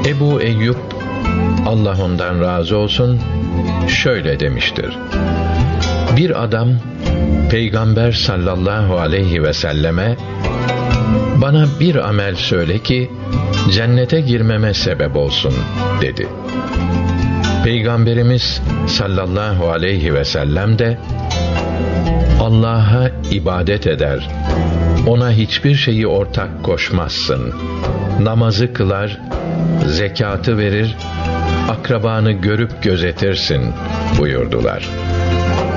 Ebu Eyyub, Allah ondan razı olsun, şöyle demiştir: bir adam Peygamber sallallahu aleyhi ve selleme, bana bir amel söyle ki cennete girmeme sebep olsun dedi. Peygamberimiz sallallahu aleyhi ve sellem de, Allah'a ibadet eder, ona hiçbir şeyi ortak koşmazsın, namazı kılar, zekatı verir, akrabanı görüp gözetirsin buyurdular.